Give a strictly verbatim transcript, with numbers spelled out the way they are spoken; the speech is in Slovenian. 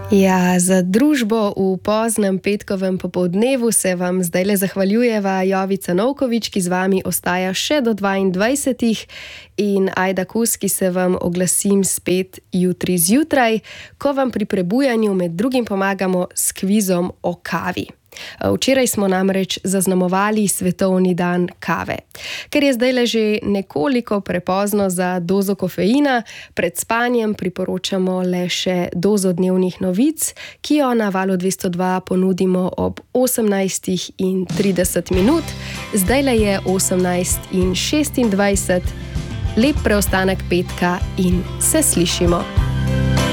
Ja, za družbo v poznem petkovem popoldnevu se vam zdajle zahvaljujeva Jovica Novkovič, ki z vami ostaja še do dvaindvajsetih, in Ajda Kus, ki se vam oglasim spet jutri zjutraj, ko vam pri prebujanju med drugim pomagamo s kvizom o kavi. Včeraj smo namreč zaznamovali svetovni dan kave. Ker je zdajle že nekoliko prepozno za dozo kofeina, pred spanjem priporočamo le še dozo dnevnih novic, ki jo na Valu dvesto dva ponudimo ob osemnajstih in trideset minut. Zdajle je osemnajst in šestindvajset. Lep preostanek petka in se slišimo.